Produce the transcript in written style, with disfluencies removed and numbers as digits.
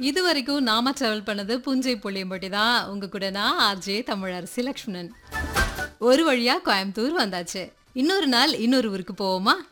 இதுவரைக்கும் நாம டிராவல் பண்ணது புஞ்சை புளியம்பட்டி தான். உங்க கூட நான் ஆர்ஜே தமிழரசி லக்ஷ்மணன். ஒரு வழியா கோயம்புத்தூர் வந்தாச்சு. இன்னொரு நாள் இன்னொரு ஊருக்கு போவோமா?